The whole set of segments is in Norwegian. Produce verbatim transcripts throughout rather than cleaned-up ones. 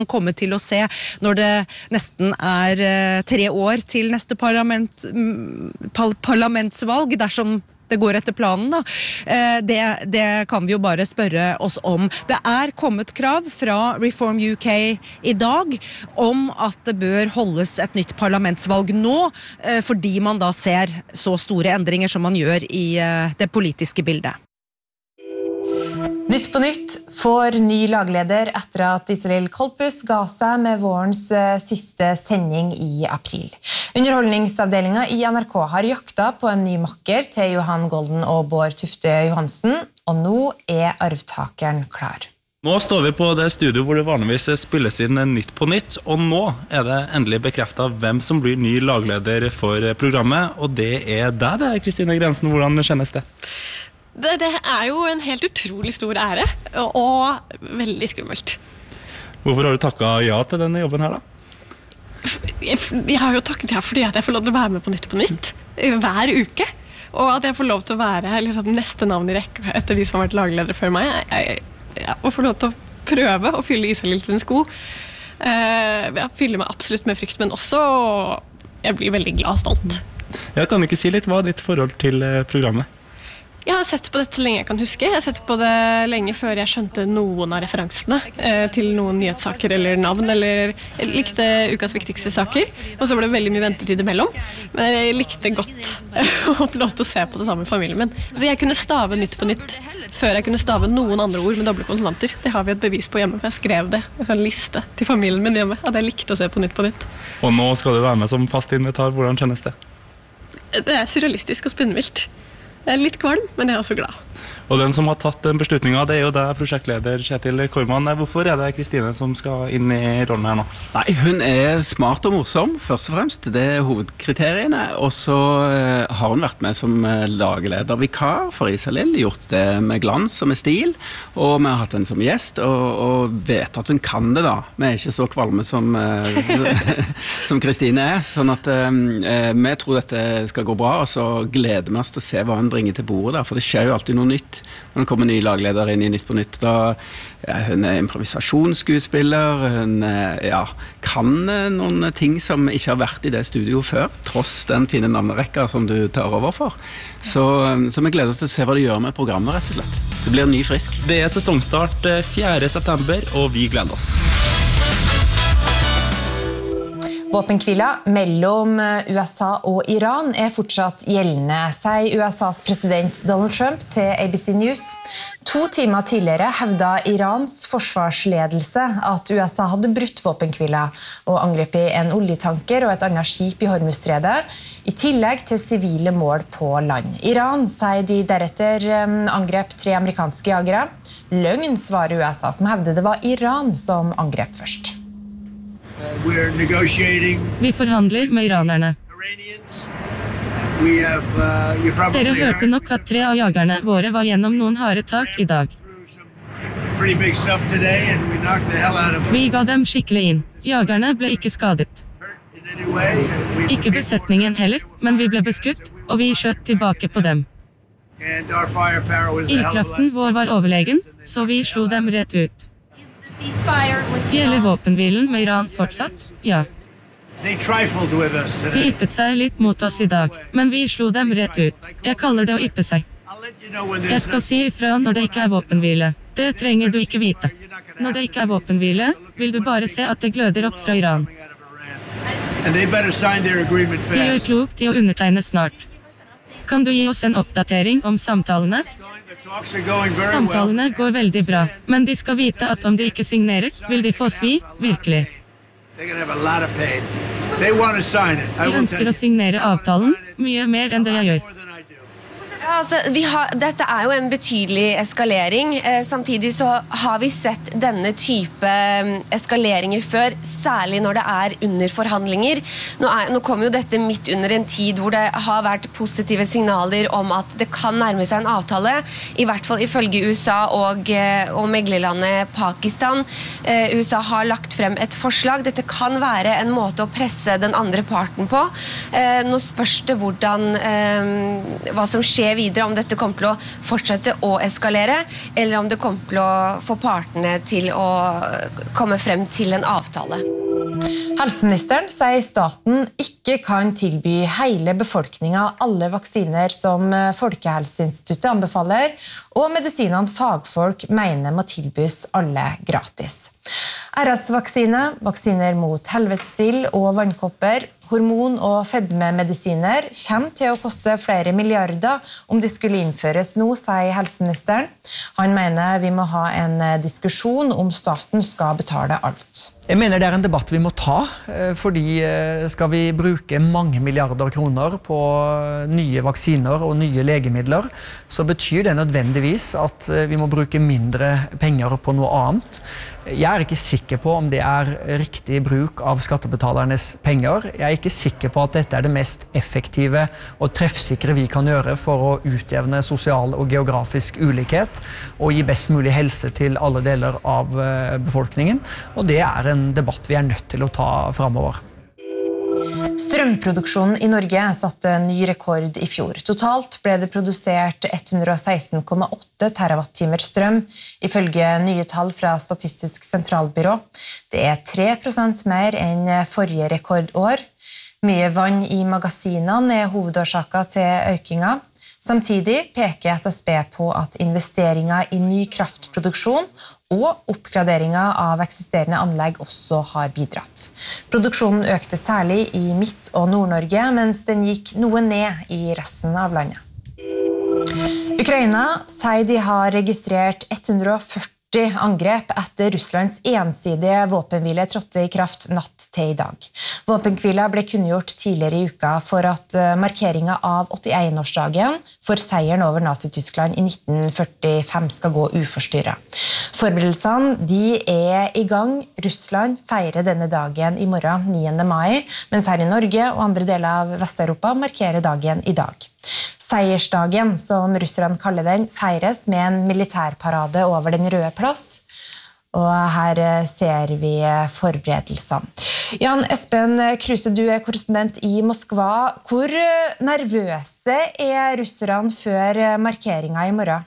komme til å se når det nesten er eh, tre år til neste parlament, par, parlamentsvalg, dersom det går etter planen da. Eh, det, det kan vi jo bare spørre oss om. Det er kommet krav fra Reform U K i dag om at det bør holdes et nytt parlamentsvalg nå, eh, fordi man da ser så store endringer som man gjør i eh, det politiske bildet. Nytt på nytt får ny lagleder etter at Iselin Kolpus ga seg med vårens siste sending i april. Underholdningsavdelingen i N R K har jakta på en ny makker til Johan Golden og Bård Tufte Johansen, og nå er arvtakeren klar. Nå står vi på det studio hvor det vanligvis spilles inn Nytt på nytt, og nå er det endelig bekreftet hvem som blir ny lagleder for programmet, og det er deg det, Kristine Grensen. Hvordan kjennes det? Det, det er jo en helt utrolig stor ære, og, og veldig skummelt. Hvorfor har du takket ja til denne jobben her da? Jeg, jeg har jo takket ja fordi at jeg får lov til å være med på Nytt på nytt hver uke, og at jeg får lov til å være liksom, neste navn i rekke etter de som har vært lagledere før meg. Jeg, jeg, jeg får lov til å prøve å fylle Iselin sin sko. Uh, jeg fyller meg absolutt med frykt, men også jeg blir veldig glad og stolt. Jeg kan ikke si litt hva er ditt forhold til programmet? Jeg har sett på dette så lenge jeg kan huske. Jeg har sett på det lenge før jeg skjønte noen av referansene eh, til noen nyhetssaker eller navn, eller jeg likte ukas viktigste saker, og så var det veldig mye ventetid imellom. Men jeg likte godt å få lov til å se på det samme med familien min. Altså, jeg kunne stave Nytt på nytt før jeg kunne stave noen andre ord med doble konsonanter. Det har vi et bevis på hjemme, for jeg skrev det i en liste til familien min hjemme, at jeg likte å se på Nytt på nytt. Og nå skal du være med som fast invitar. Hvordan kjennes det? Det er surrealistisk og spinnvilt. Jeg er litt kvalm, men jeg er også glad. Og den som har tatt den beslutningen, det er jo deg, prosjektleder Kjetil Korman. Hvorfor er det Kristine som skal inn i rollen her nå? Nei, hun er smart og morsom, først og fremst. Det er hovedkriteriene. Og så uh, har hun vært med som uh, lagleder vikar for Iselin, gjort det med glans og med stil. Og vi har hatt henne som gjest, og, og vet at hun kan det da. Vi er ikke så kvalme som uh, som Kristine er. Sånn at uh, vi tror dette skal gå bra, og så gleder vi oss til å se hva hun bringer til bordet der. For det skjer jo alltid noe nytt. Når det kommer ny lagleder inn i Nytt på nytt, da ja, hun er improvisasjonsskuespiller, hun ja, kan noen ting som ikke har vært i det studio før, tross den fine navnerekka som du tar over for. Så, så vi gleder oss til å se hva det gjør med programmet, rett og slett. Det blir ny frisk. Det er sesongstart fjerde september, og vi gleder oss. Våpenhvila mellom U S A og Iran er fortsatt gjeldende, sier U S A's president Donald Trump til A B C News. To timer tidligere hevdet Irans forsvarsledelse at U S A hadde brutt våpenhvila og angrepet en oljetanker og et annet skip i Hormuzstredet, i tillegg til sivile mål på land. Iran sier de deretter angrep tre amerikanske jagere. Løgn, svarer U S A, som hevder det var Iran som angrep først. Vi forhandler med iranerne. Dere hørte nok at tre av jagerne våre var gjennom noen harde tak i dag. Vi ga dem skikkelig inn. Jagerne ble ikke skadet. Ikke besetningen heller, men vi ble beskutt, og vi skjøt tilbake på dem. Ildkraften vår var overlegen, så vi slo dem rett ut. Gjelder våpenhvilen med Iran fortsatt? Ja. De yppet seg litt mot oss i dag, men vi slo dem rett ut. Jeg kaller det å yppe seg. Jeg skal si ifra når det ikke er våpenhvile. Det trenger du ikke vite. Når det ikke er våpenhvile, vil du bare se at det gløder opp fra Iran. De gjør klokt i å undertegne snart. Kan du gi oss en oppdatering om samtalene? Samtalene går veldig bra, men de skal vite at om de ikke signerer, vil de få svi, virkelig. De ønsker å signere avtalen, mye mer enn det jeg gjør. Ja, altså, vi har, dette er jo en betydelig eskalering. Eh, samtidig så har vi sett denne type eskaleringer før, særlig når det er under forhandlinger. Nå, er, nå kommer jo dette midt under en tid hvor det har vært positive signaler om at det kan nærme seg en avtale, i hvert fall ifølge U S A og, og meglerlandet Pakistan. Eh, U S A har lagt frem et forslag. Dette kan være en måte å presse den andre parten på. Eh, nå spørs det hvordan, eh, hva som skjer videre, om dette kommer til å fortsette å eskalere, eller om det kommer til å få partene til å komme frem til en avtale. Helseministeren sier staten ikke kan tilby hele befolkningen alle vaksiner som Folkehelseinstituttet anbefaler, og medisinene fagfolk mener må tilbys alle gratis. R S-vaksine, vaksiner mot helvetesild og vannkopper, hormon- og fedmemedisiner kommer til å koste flere milliarder om de skulle innføres nå, sier helseministeren. Han mener vi må ha en diskusjon om staten skal betale alt. Jeg mener det er en debatt vi må ta, fordi skal vi bruke mange milliarder kroner på nye vaksiner og nye legemidler, så betyr det nødvendigvis at vi må bruke mindre penger på noe annet. Jeg er ikke sikker på om det er riktig bruk av skattebetalernes penger. Jeg er ikke sikker på at dette er det mest effektive og treffsikre vi kan gjøre for å utjevne sosial og geografisk ulikhet og gi best mulig helse til alle deler av befolkningen. Og det er en debatt vi er nødt til å ta fremover. Strømproduksjonen i Norge satte ny rekord i fjor. Totalt ble det produsert ett hundre og seksten komma åtte terawatt-timer strøm, ifølge nye tall fra Statistisk sentralbyrå. Det er tre prosent mer enn forrige rekordår. Mye vann i magasinene er hovedårsaken til økninga. Samtidig peker S S B på at investeringer i ny kraftproduksjon og oppgraderinger av eksisterende anlegg også har bidratt. Produksjonen økte særlig i Midt- og Nord-Norge, mens den gikk noe ned i resten av landet. Ukraina sier de har registrert ett hundre og førti angrep etter Russlands ensidige våpenhvile trådte i kraft natt til i dag. Våpenhvila ble kunngjort tidligere i uka for at markeringen av åttien-årsdagen for seieren over Nazi-Tyskland i nitten førtifem skal gå uforstyrret. Forberedelsene de er i gang. Russland feirer denne dagen i morgen, niende mai, mens her i Norge og andre deler av Vest-Europa markerer dagen i dag. Seiersdagen, som russerne kaller den, feires med en militærparade over den røde plass. Og her ser vi forberedelsene. Jan Espen Kruse, du er korrespondent i Moskva. Hvor nervøse er russerne før markeringen i morgen?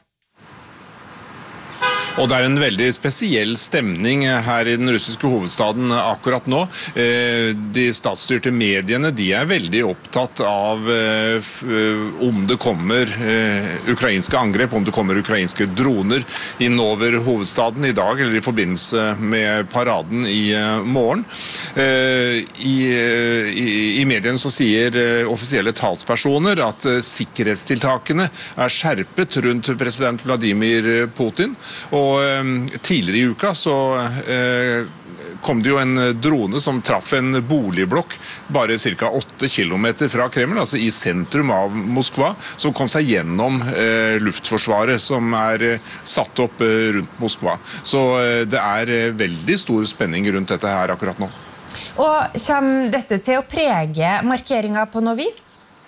Og det er en veldig spesiell stemning her i den russiske hovedstaden akkurat nå. De statsstyrte mediene de er veldig opptatt av om det kommer ukrainske angrep, om det kommer ukrainske droner innover hovedstaden i dag, eller i forbindelse med paraden i morgen. I, i, i mediene så sier offisielle talspersoner at sikkerhetstiltakene er skjerpet rundt president Vladimir Putin, og Og tidligere i uka så eh, kom det jo en drone som traff en boligblokk bare cirka åtte kilometer fra Kreml, altså i sentrum av Moskva, som kom seg gjennom eh, luftforsvaret som er eh, satt opp eh, rundt Moskva. Så eh, det er eh, veldig stor spenning rundt dette her akkurat nå. Og kommer dette til å prege markeringen på noe vis?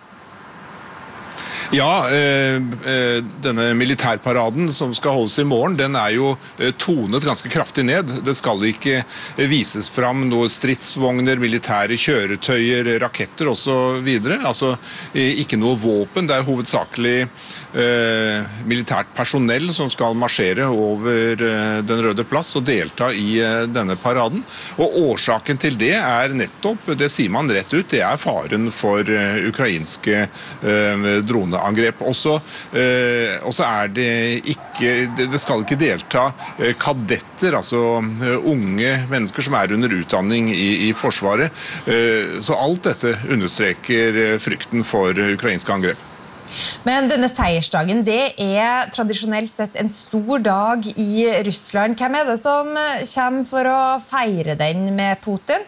Ja, eh, denne militærparaden som skal holdes i morgen, den er jo tonet ganske kraftig ned. Det skal ikke vises fram noen stridsvogner, militære kjøretøyer, raketter og så videre. Altså ikke noe våpen. Det er hovedsakelig eh, militært personell som skal marsjere over eh, den røde plass og delta i eh, denne paraden. Og årsaken til det er nettopp, det sier man rett ut, det er faren for eh, ukrainske eh, droner. Angrep. Også, eh, også er det ikke, det skal ikke delta eh, kadetter, altså eh, unge mennesker som er under utdanning i, i forsvaret. Eh, så alt dette understreker eh, frykten for eh, ukrainske angrep. Men denne seiersdagen, det er tradisjonelt sett en stor dag i Russland. Hvem er det som kommer for å feire den med Putin?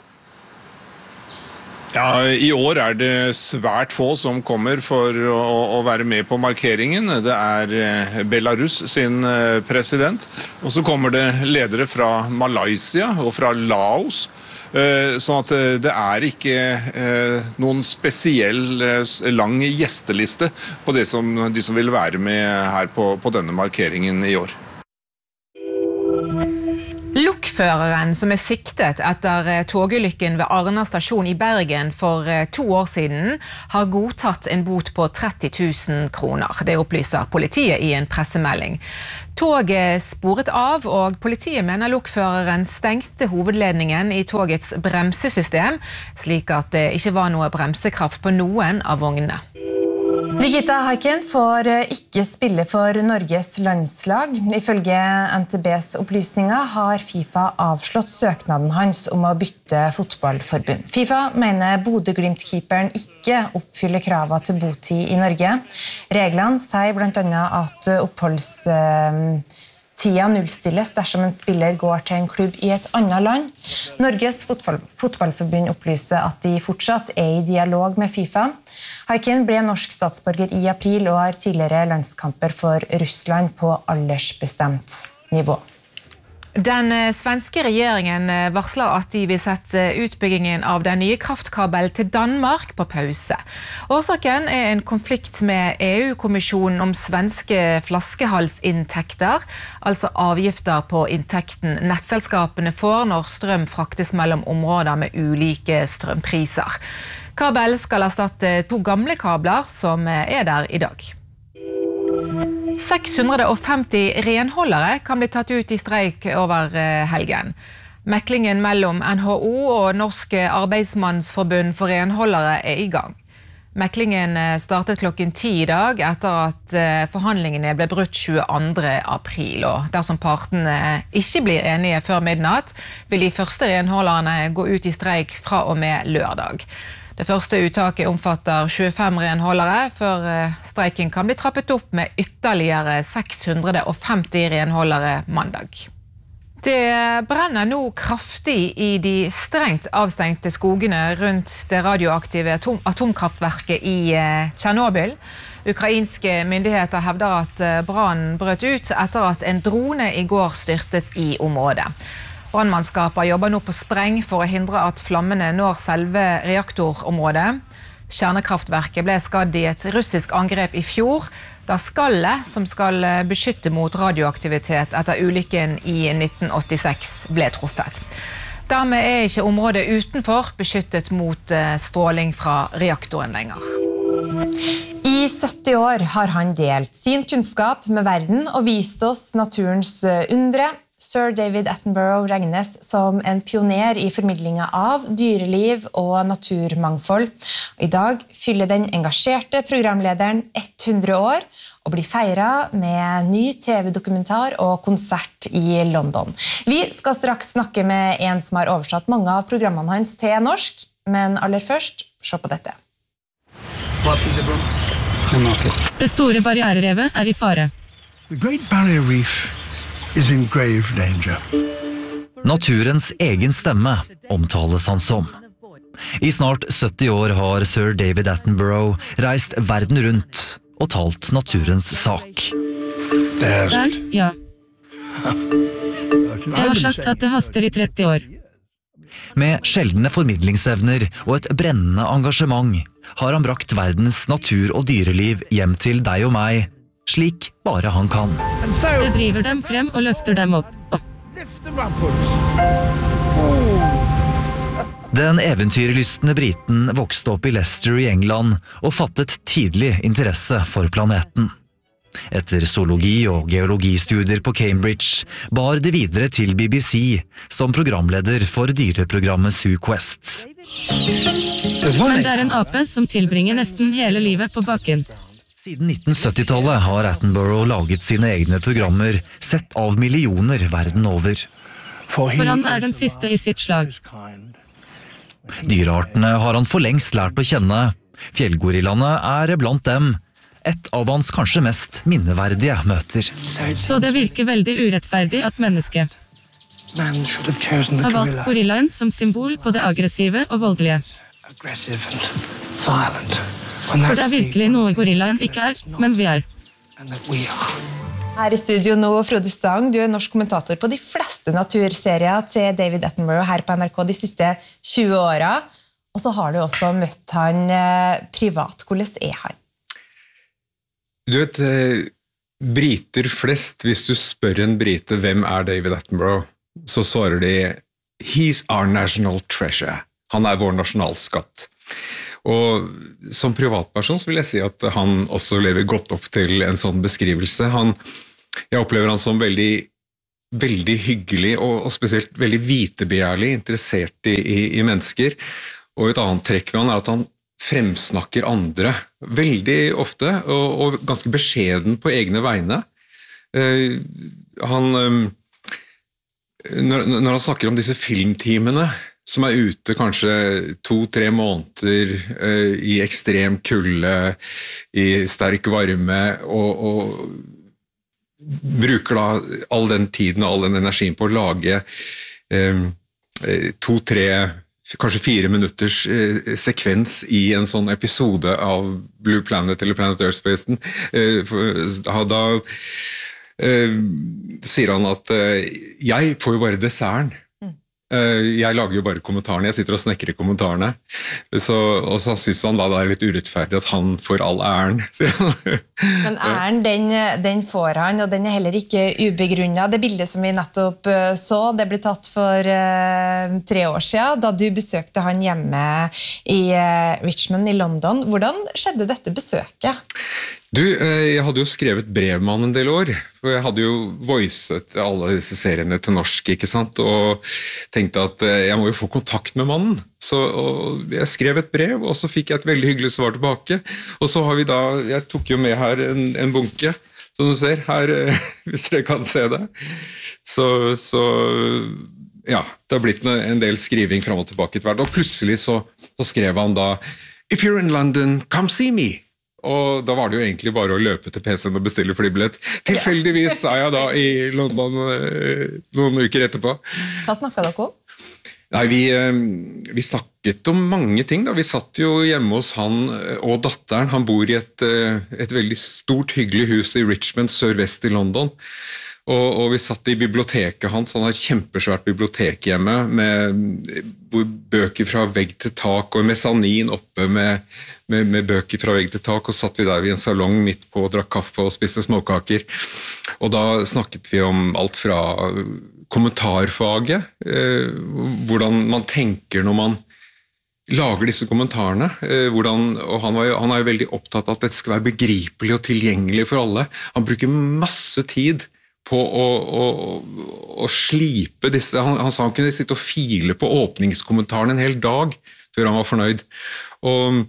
Ja, i år er det svært få som kommer for å, å være med på markeringen. Det er Belarus sin president, og så kommer det ledere fra Malaysia og fra Laos. Sånn at det er ikke noen spesiell lang gjesteliste på det som, de som vil være med her på, på denne markeringen i år. Lokføreren som er siktet etter togulykken ved Arna stasjon i Bergen for to år siden har godtatt en bot på tretti tusen kroner. Det opplyser politiet i en pressemelding. Toget sporet av, og politiet mener lokføreren stengte hovedledningen i togets bremsesystem, slik at det ikke var noe bremsekraft på noen av vognene. Nikita Haikin får ikke spille for Norges landslag. Ifølge N T B's opplysninger har FIFA avslått søknaden hans om å bytte fotballforbund. FIFA mener Bodø-Glimt-keeperen ikke oppfyller kravet til botid i Norge. Reglene sier blant annet at oppholds... Tida nullstilles dersom en spiller går til en klubb i et annet land. Norges fotball, fotballforbund opplyser at de fortsatt er i dialog med FIFA. Haikin ble norsk statsborger i april og har tidligere landskamper for Russland på aldersbestemt nivå. Den svenske regjeringen varsler at de vil sette utbyggingen av den nye kraftkabelen til Danmark på pause. Årsaken er en konflikt med E U-kommisjonen om svenske flaskehalsinntekter, altså avgifter på inntekten nettselskapene får når strøm fraktes mellom områder med ulike strømpriser. Kabelen skal erstatte to gamle kabler som er der i dag. seks hundre og femti renholdere kan bli tatt ut i streik over helgen. Meklingen mellom N H O og Norsk Arbeidsmannsforbund for renholdere er i gang. Meklingen startet klokken ti i dag etter at forhandlingene ble brutt tjueandre april. Og dersom partene ikke blir enige før midnatt, vil de første renholderne gå ut i streik fra og med lørdag. Det første uttaket omfatter tjuefem renholdere, før streiken kan bli trappet opp med ytterligere seks hundre og femti renholdere mandag. Det brenner nå kraftig i de strengt avstengte skogene rundt det radioaktive atom atomkraftverket i Tjernobyl. Ukrainske myndigheter hevder at brannen brøt ut etter at en drone i går styrtet i området. Brannmannskaper jobber nå på spreng for å hindre at flammene når selve reaktorområdet. Kjernekraftverket ble skadd i et russisk angrep i fjor, da skallet som skal beskytte mot radioaktivitet etter ulykken i nitten åttiseks ble truffet. Dermed er ikke området utenfor beskyttet mot stråling fra reaktoren lenger. I sytti år har han delt sin kunnskap med verden og vist oss naturens undre. Sir David Attenborough regnes som en pioner i formidlingen av dyreliv og naturmangfold. I dag fyller den engasjerte programlederen hundre år og blir feiret med ny T V-dokumentar og konsert i London. Vi skal straks snakke med en som har oversatt mange av programmene hans til norsk, men aller først, se på dette. Det store barriererevet er i fare. The Great Barrier Reef is in grave danger. Naturens egen stemme omtales han som. I snart sytti år har Sir David Attenborough reist verden rundt og talt naturens sak. Der, ja. Jeg har sagt at det haster i tretti år. Med sjeldne formidlingsevner og et brennende engasjement har han brakt verdens natur- og dyreliv hjem til deg og meg, slik bare han kan. Det driver dem frem og løfter dem opp. Den eventyrlystne briten vokste opp i Leicester i England og fattet tidlig interesse for planeten. Etter zoologi- og geologistudier på Cambridge bar det videre til B B C som programleder for dyreprogrammet Zoo Quest. Men det er en ape som tilbringer nesten hele livet på bakken. Siden nitten sytti-tallet har Attenborough laget sine egne programmer, sett av millioner verden over. For han er den siste i sitt slag. Dyreartene har han for lengst lært å kjenne. Fjellgorillaene er blant dem. Et av hans kanskje mest minneverdige møter. Så det virker veldig urettferdig at mennesket har valgt gorillaen som symbol på det aggressive og voldelige. For det er virkelig noe gorillaen ikke er, men vi er. Her i studio nå, Frode Stang, du er norsk kommentator på de fleste naturserier til David Attenborough her på N R K de siste tjue åra. Og så har du også møtt han privat. Hvordan er han? Du vet, briter flest, hvis du spør en brite hvem er David Attenborough, så svarer de «He's our national treasure». Han er vår nasjonalskatt. Og som privatperson så vil jeg si at han også lever godt opp til en sånn beskrivelse. Han, jeg opplever han som veldig, veldig hyggelig og, og spesielt veldig vitebegjærlig, interessert i, i, i mennesker. Og et annet trekk ved han er at han fremsnakker andre veldig ofte og, og ganske beskjeden på egne vegne. Uh, han, um, når, når han snakker om disse filmteamene som er ute kanskje to-tre måneder uh, i ekstrem kulde, i sterk varme, og, og bruker da all den tiden og all den energien på å lage um, to-tre, kanskje fire minutters uh, sekvens i en sånn episode av Blue Planet eller Planet Earth-festen. Uh, da, da uh, sier han at uh, jeg får jo bare desserten. Jeg lager jo bare kommentarene, jeg sitter og snekrer kommentarene, så, og så synes han da det er litt urettferdig at han får all æren. Men æren, den, den får han, og den er heller ikke ubegrunnet. Det bildet som vi nettopp så, det ble tatt for uh, tre år siden, da du besøkte han hjemme i uh, Richmond i London. Hvordan skjedde dette besøket? Du, jeg hadde jo skrevet brev med han en del år, for jeg hadde jo voicet alle disse seriene til norsk, ikke sant, og tenkte at jeg må jo få kontakt med mannen. Så jeg skrev et brev, og så fikk jeg et veldig hyggelig svar tilbake, og så har vi da, jeg tok jo med her en, en bunke, som du ser, her, hvis dere kan se det. Så, så ja, det har blitt en del skriving frem og tilbake til hvert, og plutselig så, så skrev han da, «If you're in London, come see me!» Og da var det jo egentlig bare å løpe til P C-en og bestille flybillett. Tilfeldigvis er jeg da i London noen uker etterpå. Hva snakket dere om? Nei, vi, vi snakket om mange ting da. Vi satt jo hjemme hos han og datteren. Han bor i et, et veldig stort, hyggelig hus i Richmond, sørvest i London. Og, og vi satt i biblioteket hans, han har et kjempesvært bibliotek hjemme, med bøker fra vegg til tak, og mesanin oppe med, med, med bøker fra vegg til tak, og satt vi der i en salong midt på og drakk kaffe og spiste småkaker. Og da snakket vi om alt fra kommentarfaget, eh, hvordan man tenker når man lager disse kommentarene, eh, hvordan, og han, var jo, han er jo veldig opptatt av at dette skal være begripelig og tilgjengelig for alle. Han bruker masse tid på å, å, å slipe disse, han, han sa han kunne sitte og file på åpningskommentaren en hel dag før han var fornøyd, og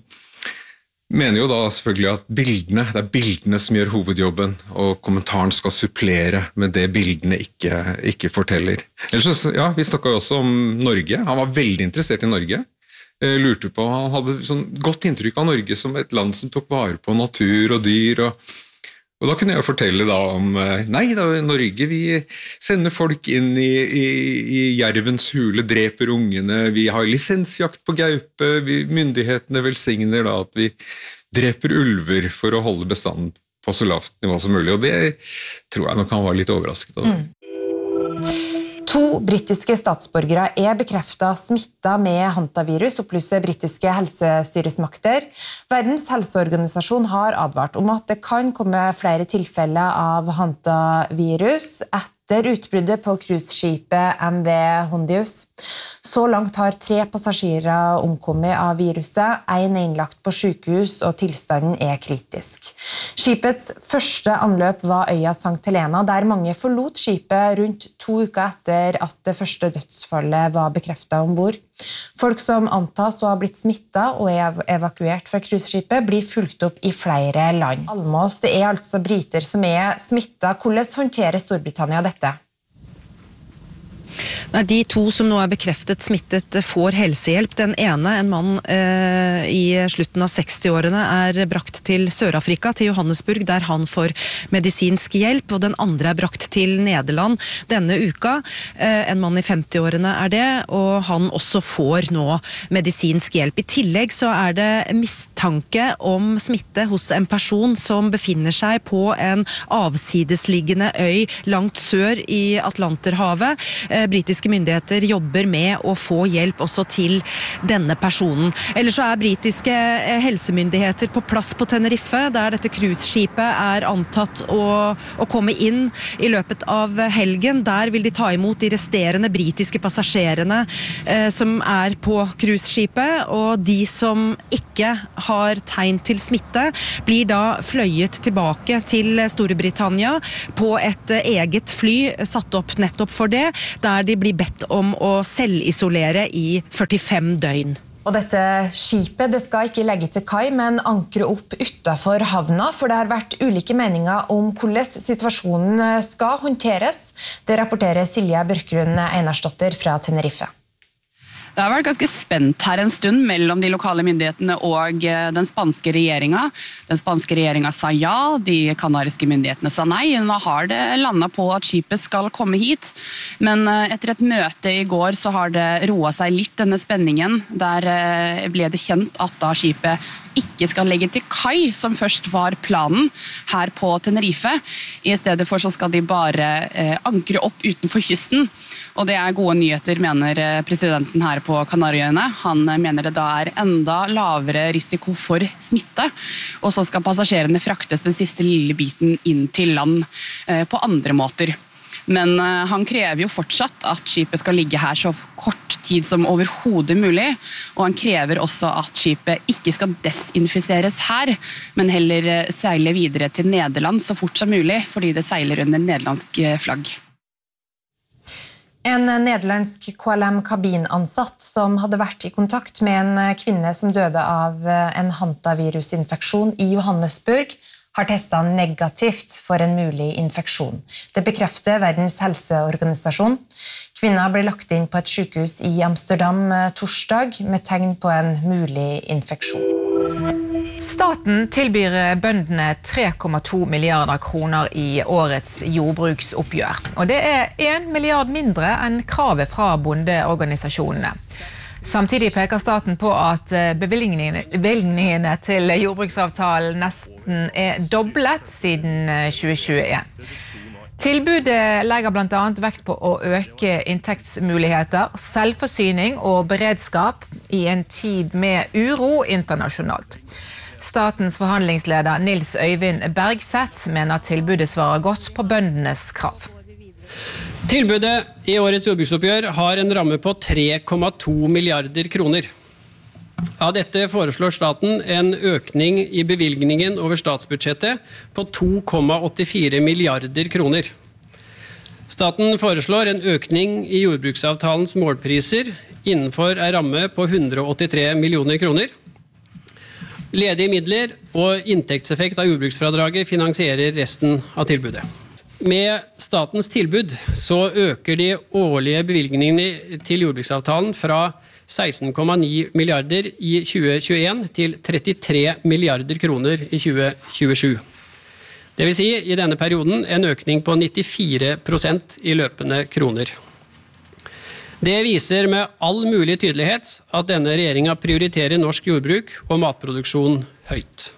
mener jo da selvfølgelig at bildene, det er bildene som gjør hovedjobben, og kommentaren skal supplere med det bildene ikke, ikke forteller. Ellers, ja, vi snakket jo også om Norge, han var veldig interessert i Norge, lurte på, han hadde sånn godt inntrykk av Norge som et land som tok vare på natur og dyr, og Og da kunne jeg fortelle da om, nei da, Norge, vi sender folk inn i, i, i jervens hule, dreper ungene, vi har lisensjakt på gaupe, vi, myndighetene velsigner da at vi dreper ulver for å holde bestanden på så lavt nivå som mulig, og det tror jeg nok han var litt overrasket av. Mm. To brittiske statsborgere er bekreftet smittet med hantavirus, opplyser britiske helsestyresmakter. Verdens helseorganisasjon har advart om at det kan komme flere tilfeller av hantavirus etter utbruddet på cruiseskipet M V Hondius. Så langt har tre passasjerer omkommet av viruset, en er innlagt på sykehus og tilstanden er kritisk. Skipets første anløp var øya Sankt Helena, der mange forlot skipet rundt to uker etter at det første dødsfallet var bekreftet ombord. Folk som antas å ha blitt smittet og er evakuert fra cruiseskipet blir fulgt opp i flere land. Almås, det er altså briter som er smittet. Hvordan håndterer Storbritannia dette? Nei, de to som nå er bekreftet smittet får helsehjelp. Den ene, en mann eh, i slutten av sekstiårene, er brakt til Sør-Afrika, til Johannesburg, der han får medisinsk hjelp, og den andre er brakt til Nederland denne uka. Eh, en mann i femtiårene er det, og han også får nå medisinsk hjelp. I tillegg så er det mistanke om smitte hos en person som befinner seg på en avsidesliggende øy langt sør i Atlanterhavet. Eh, britiske britiske myndigheter jobber med å få hjelp også til denne personen. Ellers så er britiske helsemyndigheter på plass på Tenerife, der dette cruiseskipet er antatt å, å komme inn i løpet av helgen. Der vil de ta imot de resterende britiske passasjerene eh, som er på cruiseskipet, og de som ikke har tegn til smitte, blir da fløyet tilbake til Storbritannia på et eget fly satt opp nettopp for det, der de blir bedt om å selvisolere i førtifem døgn. Og dette skipet det skal ikke legge til kai, men ankre opp utenfor havna, for det har vært ulike meninger om hvordan situasjonen skal håndteres. Det rapporterer Silja Børkelund Einarsdotter fra Tenerife. Det har vært ganske spent her en stund mellom de lokale myndighetene og den spanske regjeringen. Den spanske regjeringen sa ja, de kanariske myndighetene sa nei. Nå har det landet på at skipet skal komme hit, men etter et møte i går så har det roet seg litt denne spenningen. Der ble det kjent at da skipet ikke skal legge til kai, som først var planen her på Tenerife. I stedet for så skal de bare ankre opp utenfor kysten. Og det er gode nyheter, mener presidenten her på Kanariøyene. Han mener det da er enda lavere risiko for smitte, og så skal passasjerene fraktes den siste lille biten inn til land på andre måter. Men han krever jo fortsatt at skipet skal ligge her så kort tid som overhodet mulig, og han krever også at skipet ikke skal desinfiseres her, men heller seile videre til Nederland så fort som mulig, fordi det seiler under nederlandsk flagg. En nederlandsk K L M-kabinansatt som hadde vært i kontakt med en kvinne som døde av en hantavirusinfeksjon i Johannesburg, har testet negativt for en mulig infeksjon. Det bekrefter Verdens helseorganisasjon. Kvinnen ble lagt inn på et sykehus i Amsterdam torsdag med tegn på en mulig infeksjon. Staten tilbyr bøndene tre komma to milliarder kroner i årets jordbruksoppgjør. Og det er en milliard mindre enn kravet fra bondeorganisasjonene. Samtidig peker staten på at bevilgningene, bevilgningene til jordbruksavtalen nesten er doblet siden tjue tjueen. Tilbudet legger blant annet vekt på å øke inntektsmuligheter, selvforsyning og beredskap i en tid med uro internasjonalt. Statens forhandlingsleder Nils Øyvind Bergseth mener tilbudet svarer godt på bøndenes krav. Tilbudet i årets jordbruksoppgjør har en ramme på tre komma to milliarder kroner. Av dette foreslår staten en økning i bevilgningen over statsbudsjettet på to komma åttifire milliarder kroner. Staten foreslår en økning i jordbruksavtalens målpriser innenfor en ramme på hundre og åttitre millioner kroner. Ledige midler og inntektseffekt av jordbruksfradraget finansierer resten av tilbudet. Med statens tilbud så øker de årlige bevilgningene til jordbruksavtalen fra seksten komma ni milliarder i tjue tjueen til trettitre milliarder kroner i tjue tjuesju. Det vil si i denne perioden en økning på nittifire prosent i løpende kroner. Det viser med all mulig tydelighet at denne regjeringen prioriterer norsk jordbruk og matproduksjon høyt.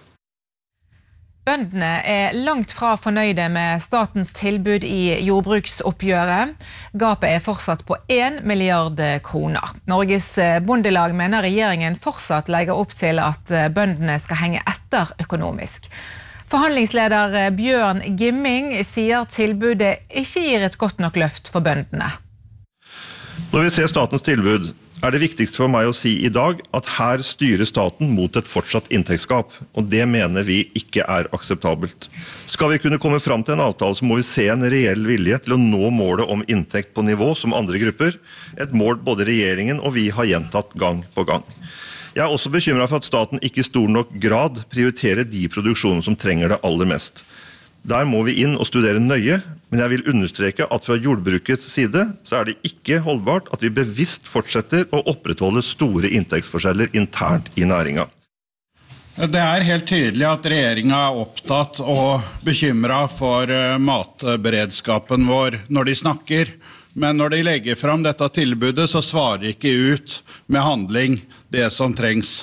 Bøndene er langt fra fornøyde med statens tilbud i jordbruksoppgjøret. Gapet er fortsatt på en milliard kroner. Norges bondelag mener regjeringen fortsatt legger opp til at bøndene skal henge etter økonomisk. Forhandlingsleder Bjørn Gimming sier tilbudet ikke gir et godt nok løft for bøndene. Når vi ser statens tilbud, er det viktigste for meg å si i dag at her styrer staten mot et fortsatt inntektsgap, og det mener vi ikke er akseptabelt. Skal vi kunne komme fram til en avtale, så må vi se en reell vilje til å nå målet om inntekt på nivå som andre grupper, et mål både regjeringen og vi har gjentatt gang på gang. Jeg er også bekymret for at staten ikke i stor nok grad prioriterer de produksjoner som trenger det aller mest. Der må vi inn og studere nøye, men jeg vil understreke at fra jordbrukets side så er det ikke holdbart at vi bevisst fortsetter å opprettholde store inntektsforskjeller internt i næringen. Det er helt tydelig at regjeringen er opptatt og bekymret for matberedskapen vår når de snakker, men når de legger fram dette tilbudet så svarer de ikke ut med handling det som trengs.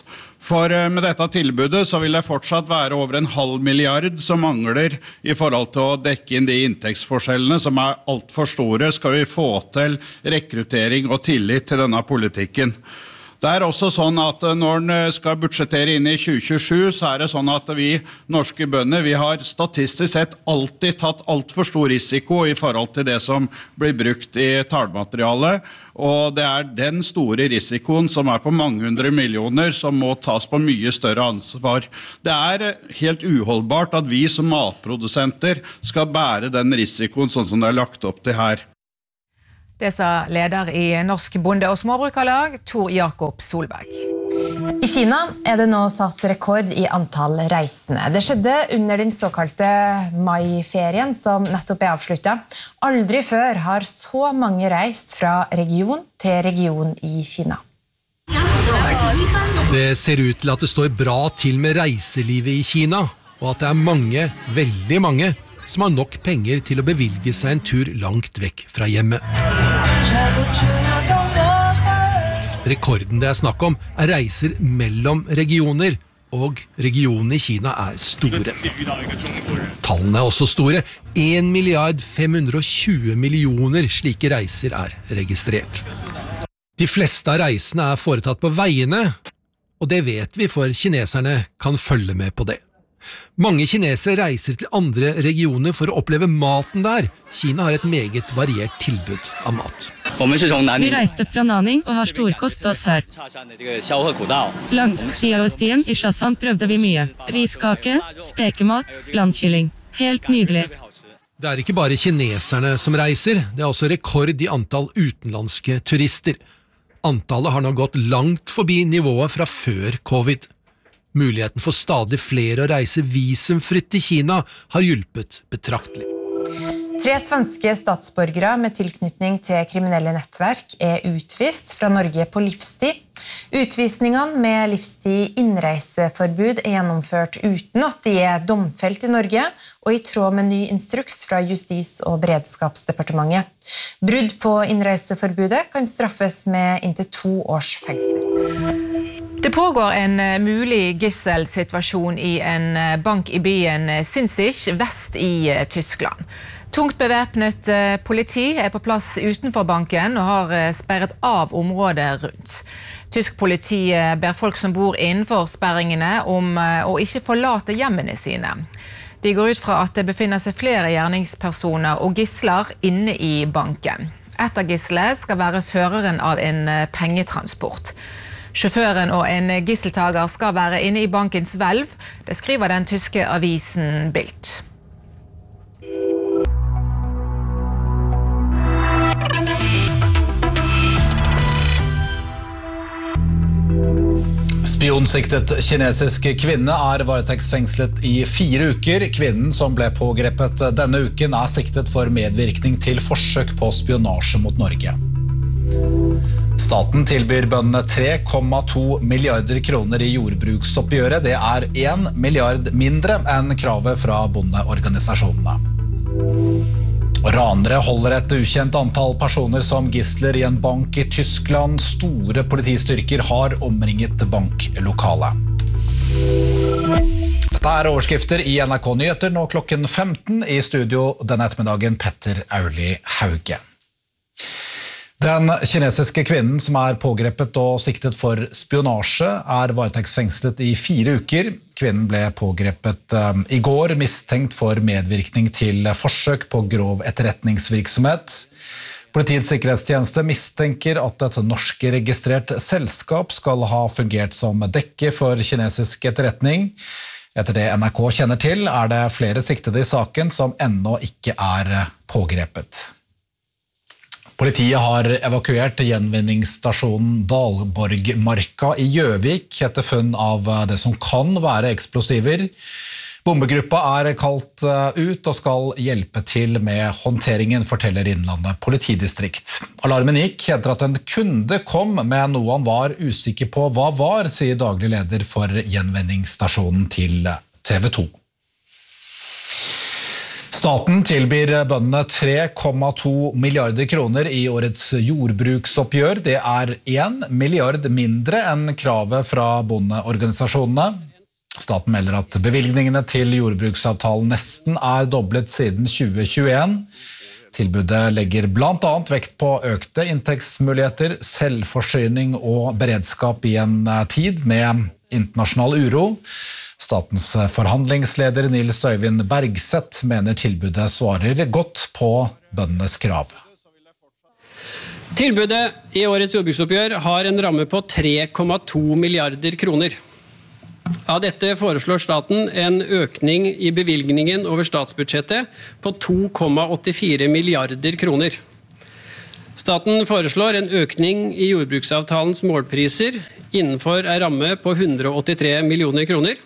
For med dette tilbudet så vil det fortsatt være over en halv milliard som mangler i forhold til å dekke inn de inntektsforskjellene som er alt for store, skal vi få til rekruttering og tillit til denne politikken. Det er også sånn at når en skal budsjettere inn i tjue tjuesju, så er det sånn at vi norske bønder, vi har statistisk sett alltid tatt alt for stor risiko i forhold til det som blir brukt i tallmaterialet, og det er den store risikoen som er på mange hundre millioner som må tas på mye større ansvar. Det er helt uholdbart at vi som matprodusenter skal bære den risikoen sånn som det er lagt opp til her. Det sa leder i Norsk bonde- og småbrukarlag, Tor Jakob Solberg. I Kina er det nå satt rekord i antall reisende. Det skjedde under den såkalte mai-ferien som nettopp er avsluttet. Aldri før har så mange reist fra region til region i Kina. Det ser ut til at det står bra til med reiselivet i Kina, og at det er mange, veldig mange, som har nok penger til å bevilge seg en tur langt vekk fra hjemmet. Rekorden det er snakk om er reiser mellom regioner, og regionene i Kina er store. Tallene er også store. en milliard fem hundre og tjue millioner slike reiser er registrert. De fleste av reisene er foretatt på veiene, og det vet vi, for kineserne kan følge med på det. Mange kinesere reiser til andre regioner for å oppleve maten der. Kina har et meget variert tilbud av mat. Vi reiste fra Nanning og har storkost oss her. Langs Xiaostien i Shashan prøvde vi mye. Riskake, spekemat, landkylling. Helt nydelig. Det er ikke bare kineserne som reiser, det er også rekord i antall utenlandske turister. Antallet har nå gått langt forbi nivået fra før covid. Muligheten for stadig flere å reise visumfritt til Kina har hjulpet betraktelig. Tre svenske statsborgere med tilknytning til kriminelle nettverk er utvist fra Norge på livstid. Utvisningene med livstid innreiseforbud er gjennomført uten at de er domfelt i Norge, og i tråd med ny instruks fra Justis- og beredskapsdepartementet. Brudd på innreiseforbudet kan straffes med inntil to års fengsel. Det pågår en mulig gisselsituasjon i en bank i byen Sinzig, vest i Tyskland. Tungt bevæpnet politi er på plass utenfor banken og har sperret av området rundt. Tysk politi ber folk som bor innenfor sperringene om å ikke forlate hjemmene sine. De går ut fra at det befinner seg flere gjerningspersoner og gisler inne i banken. Et av gislene skal være føreren av en pengetransport. Sjåføren og en gisseltager skal være inne i bankens hvelv, det skriver den tyske avisen Bild. Spionsiktet kinesisk kvinne er varetektsfengslet i fire uker. Kvinnen som ble pågrepet denne uken er siktet for medvirkning til forsøk på spionasje mot Norge. Staten tilbyr bøndene tre komma to milliarder kroner i jordbruksoppgjøret. Det er en milliard mindre enn kravet fra bondeorganisasjonene. Og ranere holder et ukjent antall personer som gisler i en bank i Tyskland. Store politistyrker har omringet banklokalet. Dette er overskrifter i N R K Nyheter nå klokken femten. I studio denne ettermiddagen Petter Auli Hauge. Den kinesiske kvinnen som er pågrepet og siktet for spionasje er varetektsfengslet i fire uker. Kvinnen ble pågrepet um, i går, mistenkt for medvirkning til forsøk på grov etterretningsvirksomhet. Politiets sikkerhetstjeneste mistenker at et norskregistrert selskap skal ha fungert som dekke for kinesisk etterretning. Etter det N R K kjenner til, er det flere siktede i saken som ennå ikke er pågrepet. Politiet har evakuert gjenvinningsstasjonen Dalborgmarka i Gjøvik etter funn av det som kan være eksplosiver. Bombegruppa er kalt ut og skal hjelpe til med håndteringen, forteller Innlandet politidistrikt. Alarmen gikk etter at en kunde kom med noe han var usikker på hva var, sier daglig leder for gjenvinningsstasjonen til T V to. Staten tilbyr bøndene tre komma to milliarder kroner i årets jordbruksoppgjør. Det er en milliard mindre enn kravet fra bondeorganisasjonene. Staten melder at bevilgningene til jordbruksavtalen nesten er doblet siden tjue tjueen. Tilbudet legger blant annet vekt på økte inntektsmuligheter, selvforsyning og beredskap i en tid med internasjonal uro. Statens forhandlingsleder Nils Øyvind Bergseth mener tilbudet svarer godt på bøndenes krav. Tilbudet i årets jordbruksoppgjør har en ramme på tre komma to milliarder kroner. Av dette foreslår staten en økning i bevilgningen over statsbudsjettet på to komma åttifire milliarder kroner. Staten foreslår en økning i jordbruksavtalens målpriser innenfor en ramme på hundre og åttitre millioner kroner.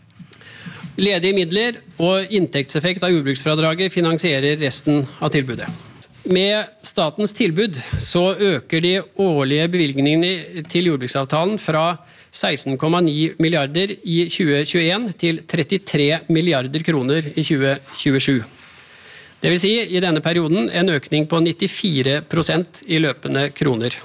Ledige midler og inntektseffekt av jordbruksfradraget finansierer resten av tilbudet. Med statens tilbud så øker de årlige bevilgningene til jordbruksavtalen fra seksten komma ni milliarder i tjue tjueen til trettitre milliarder kroner i tjue tjuesju. Det vil si i denne perioden en økning på nittifire prosent i løpende kroner.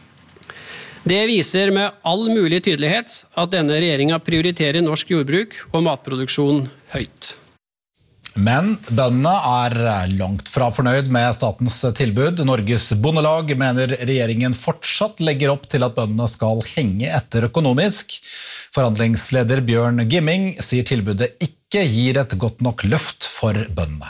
Det viser med all mulig tydelighet at denne regjeringen prioriterer norsk jordbruk og matproduksjon høyt. Men bøndene er langt fra fornøyd med statens tilbud. Norges Bondelag mener regjeringen fortsatt legger opp til at bøndene skal henge etter økonomisk. Forhandlingsleder Bjørn Gimming sier tilbudet ikke gir et godt nok løft for bøndene.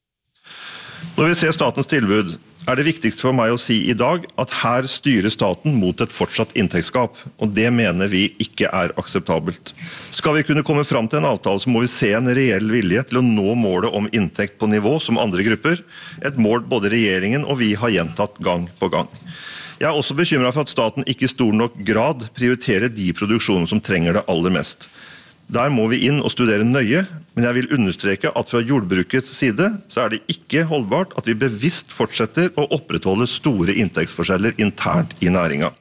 Når vi ser statens tilbud, er det viktigste for meg å si i dag at her styrer staten mot et fortsatt inntektsgap, og det mener vi ikke er akseptabelt. Skal vi kunne komme fram til en avtale, så må vi se en reell vilje til å nå målet om inntekt på nivå som andre grupper, et mål både regjeringen og vi har gjentatt gang på gang. Jeg er også bekymret for at staten ikke i stor nok grad prioriterer de produksjoner som trenger det aller mest. Der må vi inn og studere nøye, men jeg vil understreke at fra jordbrukets side så er det ikke holdbart at vi bevisst fortsetter å opprettholde store inntektsforskjeller internt i næringen.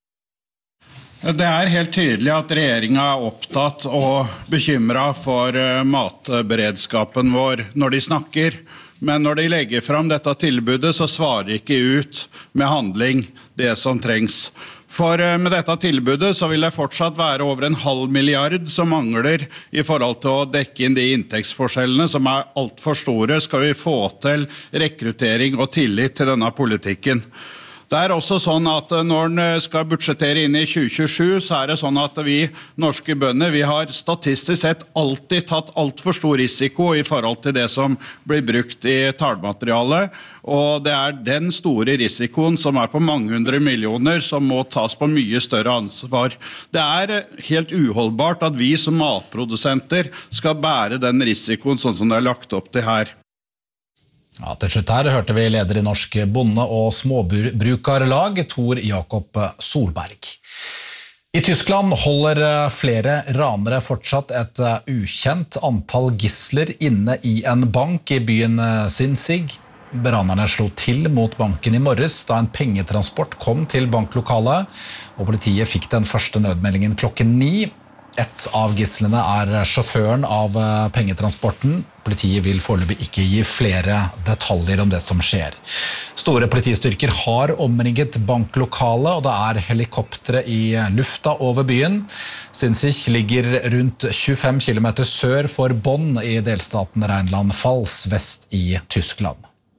Det er helt tydelig at regjeringen er opptatt og bekymret for matberedskapen vår når de snakker. Men når de legger fram dette tilbudet, så svarer ikke ut med handling det som trengs. For med dette tilbudet så vil det fortsatt være over en halv milliard som mangler i forhold til å dekke inn de inntektsforskjellene som er alt for store, skal vi få til rekruttering og tillit til denne politikken. Det er også sånn at når en skal budsjettere inn i tjue tjuesju, så er det sånn at vi norske bønder, vi har statistisk sett alltid tatt alt for stor risiko i forhold til det som blir brukt i tallmaterialet, og det er den store risikoen som er på mange hundre millioner som må tas på mye større ansvar. Det er helt uholdbart at vi som matprodusenter skal bære den risikoen sånn som det er lagt opp til her. Ja, til slutt her hørte vi leder i Norsk Bonde- og Småbrukarlag, Tor Jakob Solberg. I Tyskland holder flere ranere fortsatt et ukjent antall gisler inne i en bank i byen Sinzig. Ranerne slo til mot banken i morges da en pengetransport kom til banklokalet, og politiet fikk den første nødmeldingen klokken ni. Et av gislene er sjåføren av pengetransporten. Politiet vil foreløpig ikke gi flere detaljer om det som skjer. Store politistyrker har omringet banklokalet, og det er helikoptre i lufta over byen. Sinzig ligger rundt tjuefem kilometer sør for Bonn i delstaten Rheinland-Pfalz vest i Tyskland.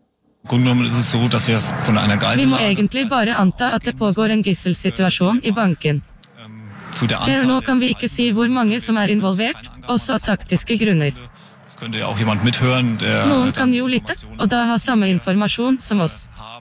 Vi må egentlig bare anta at det pågår en gisselsituasjon i banken. Per nå kan vi ikke si hvor mange som er involvert, også av taktiske grunner. Noen kan jo lytte, og da ha samme informasjon som oss.